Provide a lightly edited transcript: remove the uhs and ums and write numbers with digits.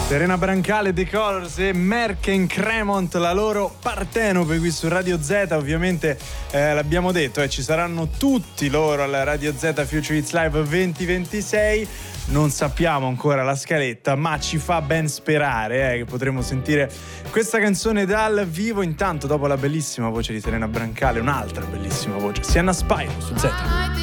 Serena Brancale, The Colors e Merck Cremont, la loro Partenope qui su Radio Z. Ovviamente l'abbiamo detto, ci saranno tutti loro alla Radio Z Future Hits Live 2026. Non sappiamo ancora la scaletta, ma ci fa ben sperare che potremo sentire questa canzone dal vivo. Intanto, dopo la bellissima voce di Serena Brancale, un'altra bellissima voce, Sienna Spyro su Z.